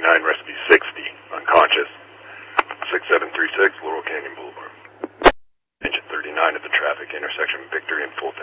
recipe 60, unconscious, 6736 Laurel Canyon Boulevard. Engine 39 at the traffic intersection, Victory and Fulton